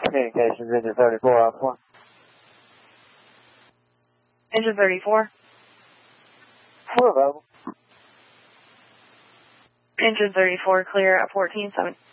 Communications, engine 34, Alpha 1. Engine 34. We're available. Engine 34, clear at 14-7.